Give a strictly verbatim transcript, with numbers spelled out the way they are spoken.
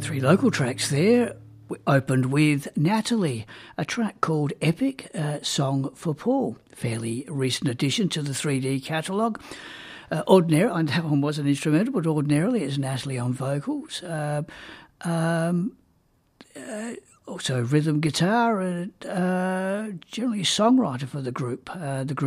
Three local tracks there. We opened with Natalie, a track called Epic, uh, Song for Paul. Fairly recent addition to the three D catalogue. Uh, ordinarily, and that one was an instrumental, but ordinarily it's Natalie on vocals. Uh, um, uh, also rhythm guitar and uh, generally songwriter for the group. Uh, the group